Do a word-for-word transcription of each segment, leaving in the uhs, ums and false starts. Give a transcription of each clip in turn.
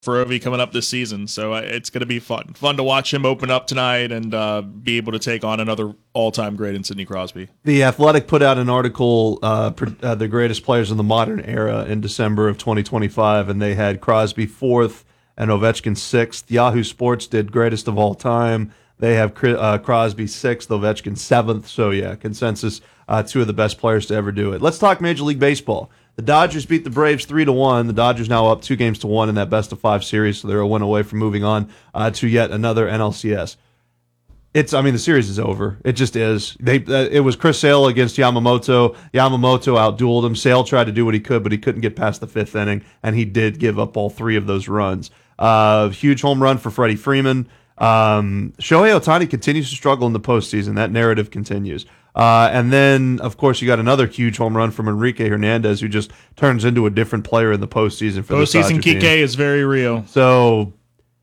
for Ovi coming up this season. So uh, it's going to be fun. Fun to watch him open up tonight and uh, be able to take on another all-time great in Sidney Crosby. The Athletic put out an article, uh, uh, the greatest players in the modern era in December of twenty twenty-five, and they had Crosby fourth and Ovechkin sixth. Yahoo Sports did greatest of all time. They have uh, Crosby sixth, Ovechkin seventh. So, yeah, consensus, uh, two of the best players to ever do it. Let's talk Major League Baseball. The Dodgers beat the Braves three to one. The Dodgers now up two games to one in that best of five series, so they're a win away from moving on uh, to yet another N L C S. It's, I mean, the series is over. It just is. They, uh, it was Chris Sale against Yamamoto. Yamamoto outdueled him. Sale tried to do what he could, but he couldn't get past the fifth inning, and he did give up all three of those runs. Uh, huge home run for Freddie Freeman. Um, Shohei Ohtani continues to struggle in the postseason. That narrative continues. Uh, and then, of course, you got another huge home run from Enrique Hernandez, who just turns into a different player in the postseason for the Dodger Postseason Kike is very real. So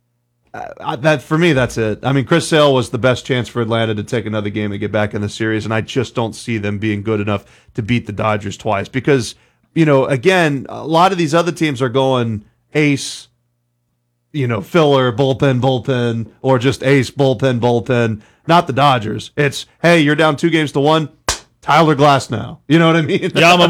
uh, that for me, that's it. I mean, Chris Sale was the best chance for Atlanta to take another game and get back in the series, and I just don't see them being good enough to beat the Dodgers twice because, you know, again, a lot of these other teams are going ace, you know, filler, bullpen, bullpen, or just ace, bullpen, bullpen. Not the Dodgers. It's, hey, you're down two games to one. Tyler Glasnow. You know what I mean?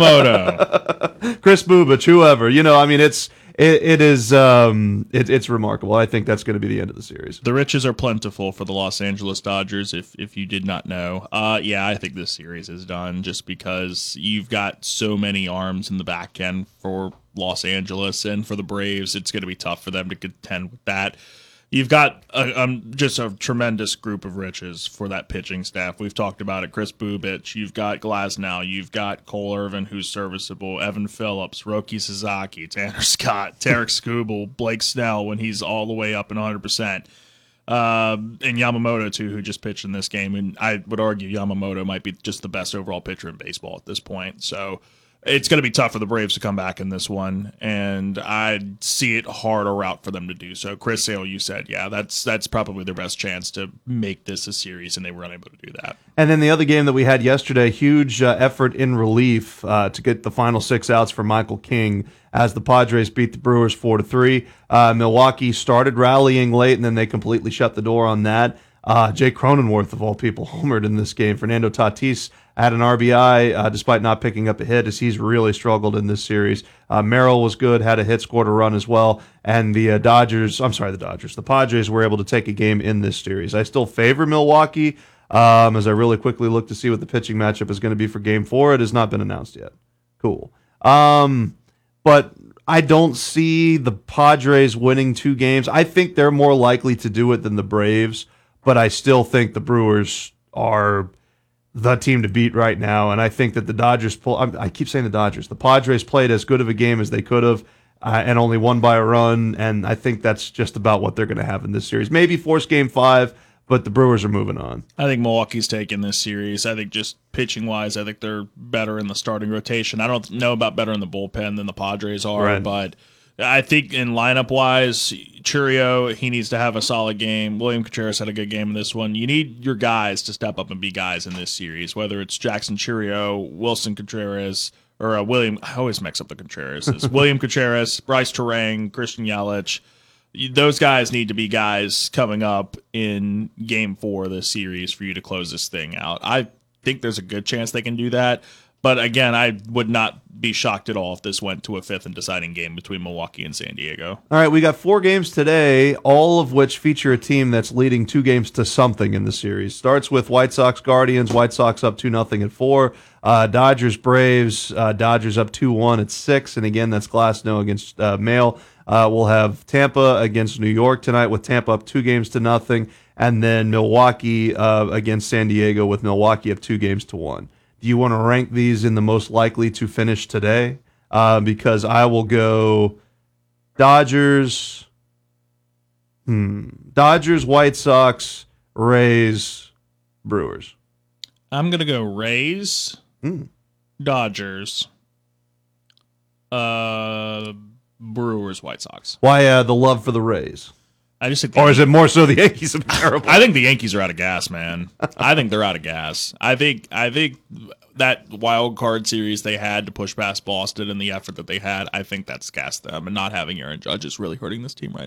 Yamamoto. Chris Bubich, whoever. You know, I mean, it's it, it is um it, it's remarkable. I think that's going to be the end of the series. The riches are plentiful for the Los Angeles Dodgers, if if you did not know. Uh, yeah, I think this series is done just because you've got so many arms in the back end for Los Angeles, and for the Braves, it's going to be tough for them to contend with that. You've got a, um, just a tremendous group of riches for that pitching staff. We've talked about it. Chris Bubich, you've got Glasnow, you've got Cole Irvin, who's serviceable, Evan Phillips, Roki Sasaki, Tanner Scott, Tarek Skubal, Blake Snell when he's all the way up and one hundred percent. Uh, and Yamamoto, too, who just pitched in this game. And I would argue Yamamoto might be just the best overall pitcher in baseball at this point. So it's going to be tough for the Braves to come back in this one, and I see it harder route for them to do so. Chris Sale, you said, yeah, that's that's probably their best chance to make this a series, and they were unable to do that. And then the other game that we had yesterday, huge uh, effort in relief uh, to get the final six outs for Michael King as the Padres beat the Brewers four to three. Uh, Milwaukee started rallying late, and then they completely shut the door on that. Uh, Jake Cronenworth, of all people, homered in this game. Fernando Tatis had an R B I uh, despite not picking up a hit, as he's really struggled in this series. Uh, Merrill was good, had a hit, scored a run as well. And the uh, Dodgers, I'm sorry, the Dodgers, the Padres were able to take a game in this series. I still favor Milwaukee um, as I really quickly look to see what the pitching matchup is going to be for game four. It has not been announced yet. Cool. Um, but I don't see the Padres winning two games. I think they're more likely to do it than the Braves, but I still think the Brewers are the team to beat right now, and I think that the Dodgers pull. I keep saying the Dodgers. The Padres played as good of a game as they could have, uh, and only won by a run. And I think that's just about what they're going to have in this series. Maybe force Game Five, but the Brewers are moving on. I think Milwaukee's taking this series. I think just pitching wise, I think they're better in the starting rotation. I don't know about better in the bullpen than the Padres are, Right. but I think in lineup wise, Churio, he needs to have a solid game. William Contreras had a good game in this one. You need your guys to step up and be guys in this series, whether it's Jackson Churio, Wilson Contreras, or uh, William. I always mix up the Contreras. William Contreras, Bryce Terang, Christian Yelich. Those guys need to be guys coming up in game four of this series for you to close this thing out. I think there's a good chance they can do that. But again, I would not be shocked at all if this went to a fifth and deciding game between Milwaukee and San Diego. All right, we got four games today, all of which feature a team that's leading two games to something in the series. Starts with White Sox Guardians. White Sox up two nothing at four. Uh, Dodgers Braves. Uh, Dodgers up two one at six. And again, that's Glasnow against uh, Mail. Uh, we'll have Tampa against New York tonight with Tampa up two games to nothing. And then Milwaukee uh, against San Diego with Milwaukee up two games to one. Do you want to rank these in the most likely to finish today? Uh, because I will go Dodgers, hmm, Dodgers, White Sox, Rays, Brewers. I'm going to go Rays, Hmm. Dodgers, uh, Brewers, White Sox. Why uh, the love for the Rays? I just think the Or is it more so the Yankees have been terrible? I think the Yankees are out of gas, man. I think they're out of gas. I think I think that wild card series they had to push past Boston and the effort that they had, I think that's gassed them. And not having Aaron Judge is really hurting this team right